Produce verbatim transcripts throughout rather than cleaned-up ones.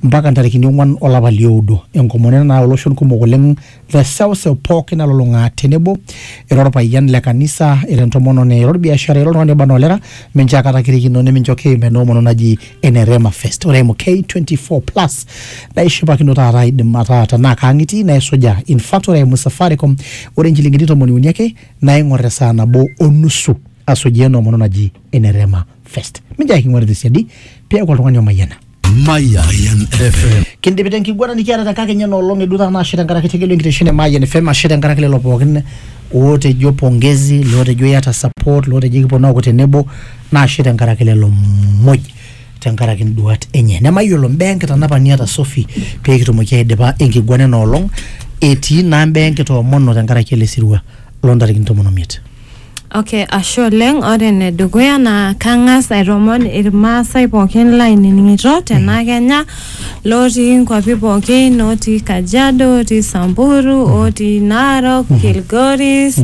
mpaka ntarikini ong'uan olapa lioudo enkomono na oloshon kumok oleng the seuseu pookin nalulung'a tenebo ira orpayian le kanisa ira entomononi ira orbiashara ira oltung'ani oba nolera mincho akata kirikino nemincho kiima enoomono naji Enerema Fest ore eimu K twenty-four plus naishipakino taata idim ataa tenaa kaang'itie naisuja in fact ore eimu Safaricom ore inchilingini tomoni uni ake naing'or esaa nabo onusu asujie enoomono naji Enerema Fest minjo king'or tesiadi piaku oltung'ani omayiana Mayan F M. Kindipita nkigwana nikiata takakenya no olong eduta na shira ngara kitegelo nkiteshine Mayan F M ashira ngara kile lopokin wote jo pongezi lote jo yata support lote jo kipo na kutenebo na shira ngara kile lo moj tengara kin duat enye na mayolo mbenke tanapa niata Sophie pe kitumokia idepa nkigwana no olong eti na mbenke to mono tengara kile sirua londa kintomono miet. Okay, asho leng ore ne duguya na kangas airomon irmasai pookin line ningito tena Kenya loti nkwapi pookin oti Kajiado oti Samburu oti Narok Kilgoris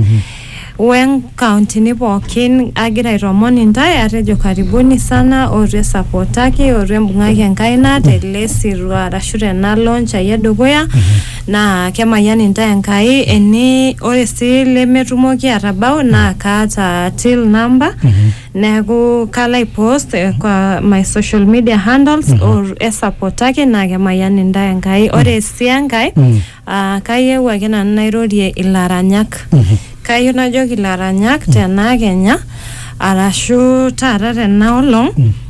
wen county ni pookin agira airomon intai atejo karibuni sana ore supportaki ore mbung'aki enkaina tele sirua arashu tena launch ya duguya na kemayian intai enkai eni ore si lemetumoki atabau na kaata till number neeku kala post kwa my social media handles or esupportaki na kemayian intai enkai ore si enkai kayieu ake nanu nairorie ilaranyak kayieu najoki ilaranyak tena Kenya arashu taata tena olong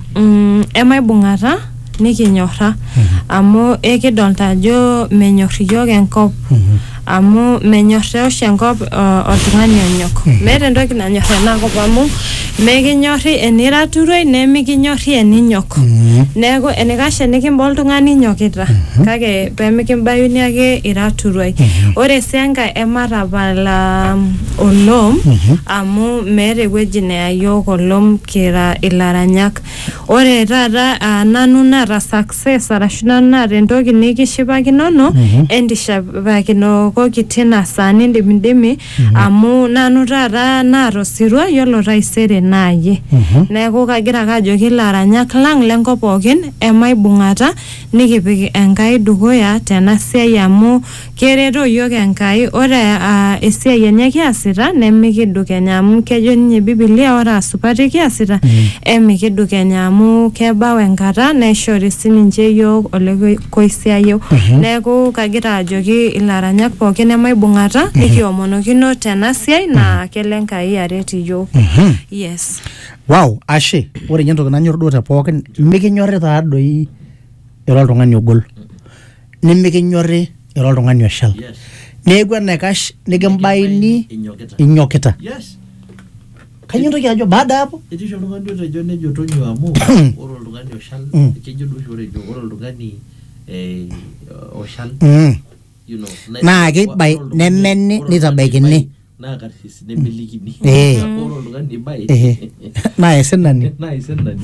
emaibung'ata nikinyorra amu ekidolta ajo menyor iyiok enkop amu menyorra oshi enkop oltung'ani onyok meeta entoki nanyor ena kop amu mekinyorri eniraturoi nemikinyorri eninyok neeku enikashe nikimba oltung'ani nyokita kake pemikimbayuni ake iraturoi ore sii enkae ematapala olom amu meeta ewueji neya yiok olom kira ilaranyak ore taata nanu naata success arashu nanu naata entoki nikishipakinono endishipakino kokitina saa nindimidimi amu nanu taata naata osirua yiolo taisere naaye neeku kagira kajoki ilaranyak lang lenkop pookin emaibung'ata nikipik enkai dukuya tena siai amu kereto yiok enkai ore esiai enye kiasita nemikidukenya amu kejo ninye Biblia ore asupati kiasita emikidukenya amu kebau enkata naishori sininche yiok olekoisiayieu neeku kagira ajoki ilaranyak pookin emaibung'ata nikiomonokino tena siai na kele enkai aret yiok. Yes. Wow, ashe ore nyentoki nanyor duo te pookin mikinyorri taadoi ira oltung'ani ogol nemikinyorri ira oltung'ani oshal neeku enaikash nikimbaini inyokita. Yes. Kanyo ntoki ajo baada hapo etisho oltung'ani otejo nejo tonyo amu ore oltung'ani oshal kejo duo ore oltung'ani eh oshal you know na kibai nemeni nitabaikini na karsis nemelikini ore oltung'ani bai na esenani na esenani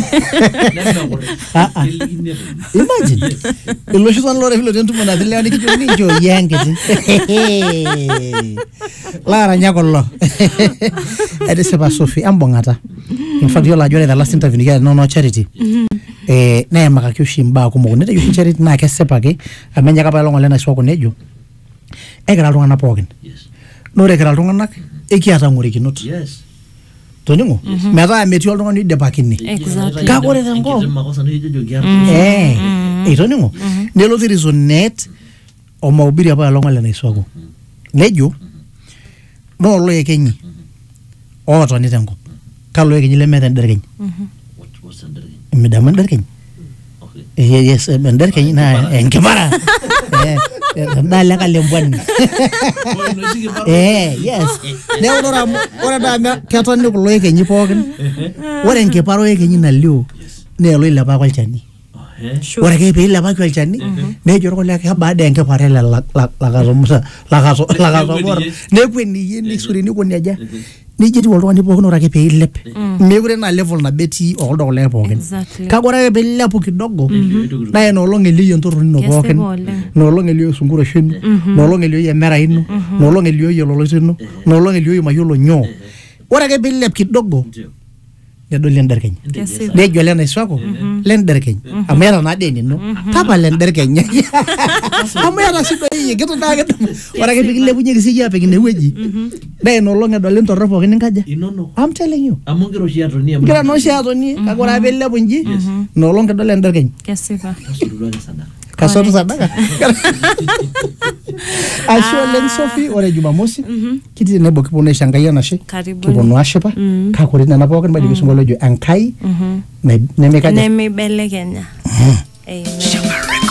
imagine ilosho san lore filo tentumo na vile ani kijo ninjo yangeti lara nyakolo ede sepa Sophie ambongata in fact yola jore the last interview ya no no charity eh na yamaka kyoshi mba kumoko nete yoshi charity na kesepa ke amenya kapa longo lena iswako nejo ekira ltung'ana pookin nore kira ltung'anak ekiata ng'orikinot yes toningo metaa metii oltung'ani idepakini Exactly. kakore tenko makosa nejo giar eh itoningo nelo tirizonet o maubiri apa longo lena iswako nejo no lo yekenyi oto ni tenko kalo yekenyi lemeta nderkenyi what's under midama nderkenyi okay yes nderkenyi na enkipara eh ndale kalembwani eh yes ne ora ora da ketoni kulo yekenyi pookin ore enkiparo yekenyi nalio nelo ilepa kwalchani ore ke pe ilepa kwalchani nejo kole ake baada enkipare la lakazomusa lakazo lakazo nekweni yeni surini koniaja nijiti oltung'ani pookin ora ke pe ilep mekure na level na beti oldo le pookin kagora pe ilepu kidogo na eno olong'elio ntoroni no pookin no olong'elio sungura shenu no olong'elio yemera ino no olong'elio yololo teno no olong'elio mayolo nyo ora ke pe ilep kidogo nedol lenderkeny Kesipa. nejo lena iswako lenderkeny amera na deni no tapa lenderkeny amera sido yeye gitu na gitu ora ke pigile bunye kisiji apik inewueji dai no long edol entorro pookin nkaja inono I'm telling you amu ngiro shi atoni amu ngira no shi atoni kagora pele bunji no long edol lenderkeny Kesipa. kasudulwa ni sana kasoto sadaka asho len Sophie ore Jumamosi kiti nebo kipone shangai na she Karibuni. kiponu ashipa kakuri na pookin badi kisungolo jo enkai Mhm. nemekaja Nemibelekenya. Amen.